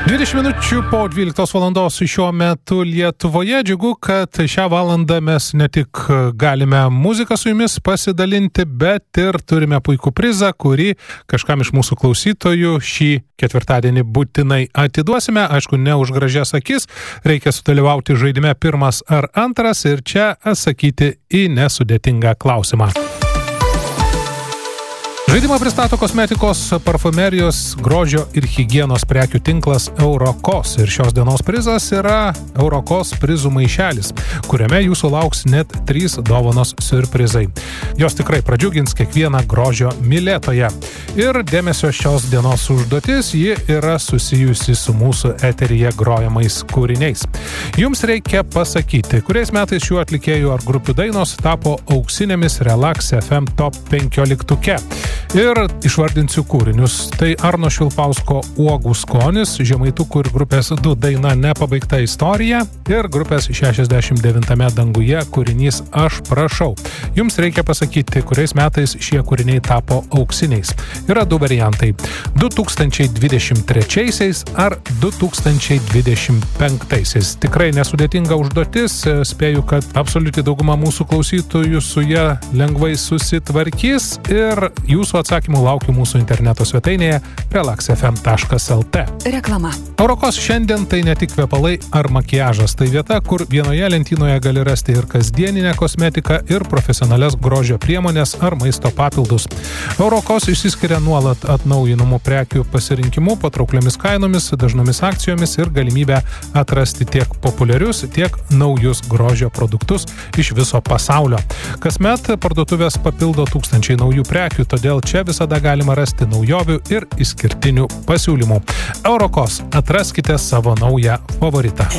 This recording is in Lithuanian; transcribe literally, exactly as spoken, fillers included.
dvidešimt minučių po dvyliktos valandos šiuo metu Lietuvoje. Džiugu, kad šią valandą mes ne tik galime muziką su jumis pasidalinti, bet ir turime puikų prizą, kurį kažkam iš mūsų klausytojų šį ketvirtadienį būtinai atiduosime. Aišku, ne už gražias akis, reikia sudalyvauti žaidime pirmas ar antras ir čia atsakyti į nesudėtingą klausimą. Žaidimą pristato kosmetikos, parfumerijos, grožio ir higienos prekių tinklas Eurokos. Ir šios dienos prizas yra Eurokos prizų maišelis, kuriame jūsų lauks net trys dovanos siurprizai. Jos tikrai pradžiugins kiekvieną grožio mylėtoją. Ir dėmesio šios dienos užduotis, ji yra susijusi su mūsų eteryje grojamais kūriniais. Jums reikia pasakyti, kuriais metais šių atlikėjų ar grupių dainos tapo auksinėmis Relax F M top penkioliktuke. Ir išvardinsiu kūrinius. Tai Arno Švilpausko Uogų skonis, Žemaitukų ir grupės du daina Nepabaigta istorija ir grupės šešiasdešimt devintame danguje kūrinys Aš prašau. Jums reikia pasakyti, kuriais metais šie kūriniai tapo auksiniais. Yra du variantai. du tūkstančiai dvidešimt trečiaisiais ar du tūkstančiai dvidešimt penktaisiais. Tikrai nesudėtinga užduotis. Spėju, kad absoliuti dauguma mūsų klausytojų su ją lengvai susitvarkys ir jūsų atsakymų laukiu mūsų interneto svetainėje relax f m taškas l t. Reklama. Eurokos šiandien tai ne tik kvepalai ar makiažas. Tai vieta, kur vienoje lentynoje gali rasti ir kasdieninę kosmetiką, ir profesionalias grožio priemonės ar maisto papildus. Eurokos išsiskiria nuolat atnaujinamų prekių pasirinkimu, patraukliomis kainomis, dažnomis akcijomis ir galimybę atrasti tiek populiarius, tiek naujus grožio produktus iš viso pasaulio. Kasmet parduotuvės papildo tūkstančiai naujų prekių, todėl čia visada galima rasti naujovių ir išskirtinių pasiūlymų. Eurokos, atraskite savo naują favoritą.